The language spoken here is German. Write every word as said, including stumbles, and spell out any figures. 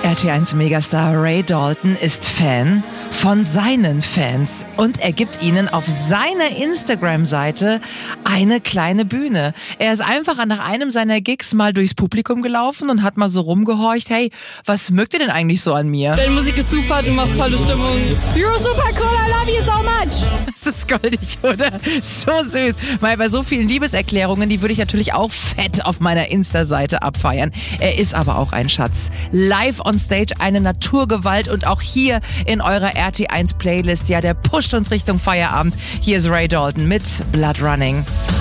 R T eins Megastar Ray Dalton ist Fan von seinen Fans und er gibt ihnen auf seiner Instagram-Seite eine kleine Bühne. Er ist einfach nach einem seiner Gigs mal durchs Publikum gelaufen und hat mal so rumgehorcht, hey, was mögt ihr denn eigentlich so an mir? Deine Musik ist super, du machst tolle Stimmung. You're super cool, I love you so much. Das ist goldig, oder? So süß. Weil bei so vielen Liebeserklärungen, die würde ich natürlich auch fett auf meiner Insta-Seite abfeiern. Er ist aber auch ein Schatz. Live on Stage eine Naturgewalt und auch hier in eurer R T eins Playlist, ja, der pusht uns Richtung Feierabend. Hier ist Ray Dalton mit Blood Running.